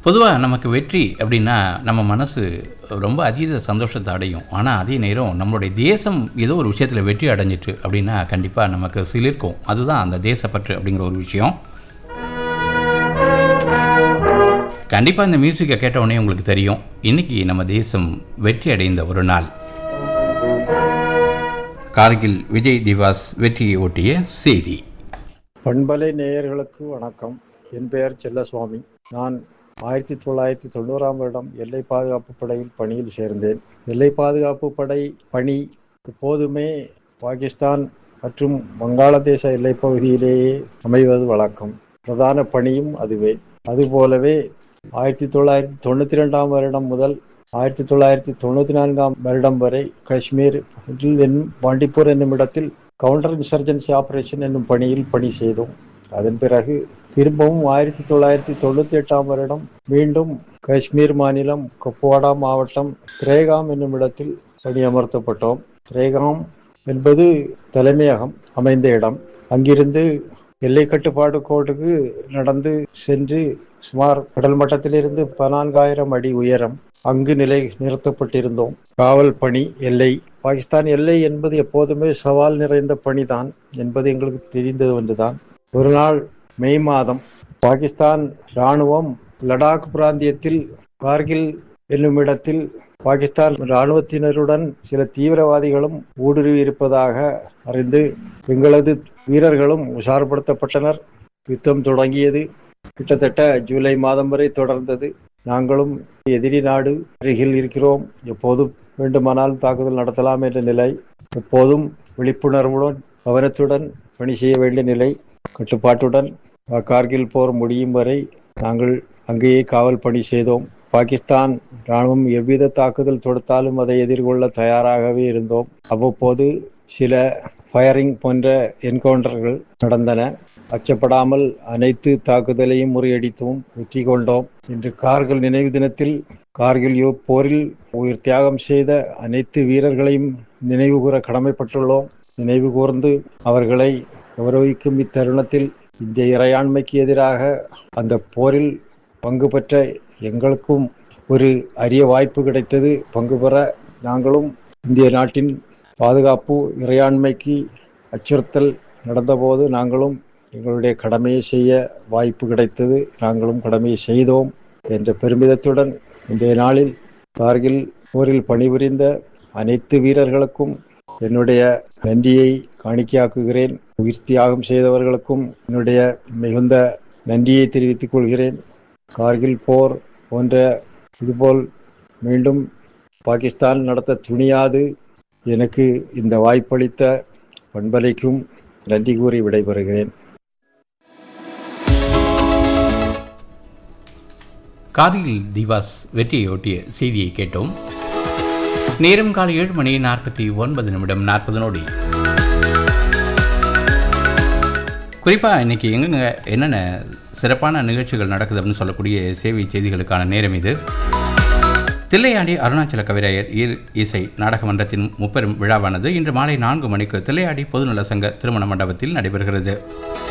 பொதுவாக நமக்கு வெற்றி அப்படின்னா நம்ம மனசு ரொம்ப அதீத சந்தோஷத்தை அடையும். ஆனால் அதே நேரம் நம்மளுடைய தேசம் ஏதோ ஒரு விஷயத்தில் வெற்றி அடைஞ்சிட்டு அப்படின்னா கண்டிப்பாக நமக்கு சிலிர்க்கும். அதுதான் அந்த தேசப்பற்று அப்படிங்கிற ஒரு விஷயம். கண்டிப்பாக இந்த மியூசிக்கை கேட்டவுடனே உங்களுக்கு தெரியும் இன்றைக்கி நம்ம தேசம் வெற்றி அடைந்த ஒரு நாள். கார்கில் விஜய் திவாஸ் வெற்றியை ஒட்டிய செய்தி. பண்பலை நேயர்களுக்கு வணக்கம். என் பெயர் செல்லசுவாமி. நான் 1990ஆம் வருடம் எல்லை பாதுகாப்பு படையில் பணியில் சேர்ந்தேன். எல்லை பாதுகாப்பு படை பணி எப்போதுமே பாகிஸ்தான் மற்றும் வங்காளதேச எல்லைப் பகுதியிலேயே அமைவது வழக்கம். பிரதான பணியும் அதுவே. அதுபோலவே 1992ஆம் வருடம் முதல் 1994ஆம் வருடம் வரை காஷ்மீர் பாண்டிப்பூர் என்னும் இடத்தில் கவுண்டர் இன்சர்ஜென்சி ஆபரேஷன் என்னும் பணியில் பணி செய்தோம். அதன் பிறகு திரும்பவும் 1998ஆம் வருடம் மீண்டும் காஷ்மீர் மாநிலம் குப்வாடா மாவட்டம் திரேகாம் என்னும் இடத்தில் பணியமர்த்தப்பட்டோம். திரேகாம் என்பது தலைமையகம் அமைந்த இடம். அங்கிருந்து எல்லை கட்டுப்பாடு கோட்டுக்கு நடந்து சென்று சுமார் கடல் மட்டத்திலிருந்து 14,000 அடி உயரம் அங்கு நிறுத்தப்பட்டிருந்தோம். காவல் பணி எல்லை. பாகிஸ்தான் எல்லை என்பது எப்போதுமே சவால் நிறைந்த பணிதான் என்பது எங்களுக்கு தெரிந்தது ஒன்றுதான். ஒரு நாள் மே மாதம் பாகிஸ்தான் இராணுவம் லடாக் பிராந்தியத்தில் கார்கில் என்னும் இடத்தில் பாகிஸ்தான் இராணுவத்தினருடன் சில தீவிரவாதிகளும் ஊடுருவி இருப்பதாக அறிந்து எங்களது வீரர்களும் உஷார்படுத்தப்பட்டனர். யுத்தம் தொடங்கியது. கிட்டத்தட்ட ஜூலை மாதம் வரை தொடர்ந்தது. நாங்களும் எதிரி நாடு அருகில் இருக்கிறோம், எப்போதும் வேண்டுமானால் தாக்குதல் நடத்தலாம் என்ற நிலை. எப்போதும் விழிப்புணர்வுடன் கவனத்துடன் பணி செய்ய வேண்டிய நிலை. கட்டுப்பாட்டுடன் கார்கில் போர் முடியும் வரை நாங்கள் அங்கேயே காவல் பணி செய்தோம். பாகிஸ்தான் இராணுவம் எவ்வித தாக்குதல் தொடுத்தாலும் அதை எதிர்கொள்ள தயாராகவே இருந்தோம். அவ்வப்போது சில ஃபயரிங் போன்ற என்கவுண்டர்கள் நடந்தன. அச்சப்படாமல் அனைத்து தாக்குதலையும் முறியடித்தும் வெற்றி கொண்டோம். இன்று கார்கில் நினைவு தினத்தில் கார்கில் போரில் உயிர் தியாகம் செய்த அனைத்து வீரர்களையும் நினைவு கூற கடமைப்பட்டுள்ளோம். நினைவு கூர்ந்து அவர்களை கௌரவிக்கும் இத்தருணத்தில் இந்திய இறையாண்மைக்கு எதிராக அந்த போரில் பங்கு பெற்ற எங்களுக்கும் ஒரு அரிய வாய்ப்பு கிடைத்தது. பங்கு பெற நாங்களும் இந்திய நாட்டின் பாதுகாப்பு இறையாண்மைக்கு அச்சுறுத்தல் நடந்தபோது நாங்களும் எங்களுடைய கடமையை செய்ய வாய்ப்பு கிடைத்தது. நாங்களும் கடமையை செய்தோம் என்ற பெருமிதத்துடன் இன்றைய நாளில் கார்கில் போரில் பணிபுரிந்த அனைத்து வீரர்களுக்கும் என்னுடைய நன்றியை காணிக்கையாக்குகிறேன். உயிர் தியாகம் செய்தவர்களுக்கும் என்னுடைய மிகுந்த நன்றியை தெரிவித்துக் கொள்கிறேன். கார்கில் போர் போன்ற இதுபோல் மீண்டும் பாகிஸ்தான் நடத்த துணியாது. எனக்கு இந்த வாய்ப்பளித்த பண்பலைக்கும் நன்றி கூறி விடைபெறுகிறேன். கார்கில் திவாஸ் வெற்றியொட்டிய செய்தியை கேட்டோம். நேரம் காலை 7:49 40 குறிப்பாக இன்றைக்கி எங்கெங்க என்னென்ன சிறப்பான நிகழ்ச்சிகள் நடக்குது அப்படின்னு சொல்லக்கூடிய சேவை செய்திகளுக்கான நேரம் இது. தில்லையாடி அருணாச்சல கவிராயர் இசை நாடக மன்றத்தின் முப்பெரும் விழாவானது இன்று மாலை 4 மணிக்கு தில்லையாடி பொதுநல சங்க திருமண மண்டபத்தில் நடைபெறுகிறது.